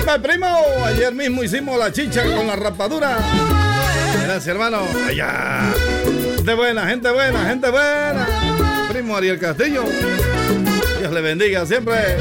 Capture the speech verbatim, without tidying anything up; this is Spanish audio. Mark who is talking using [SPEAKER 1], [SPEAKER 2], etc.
[SPEAKER 1] Epa, primo, ayer mismo hicimos la chicha con la rapadura. Gracias, hermano. Allá. Gente buena, gente buena, gente buena. Primo Ariel Castillo. Dios le bendiga siempre.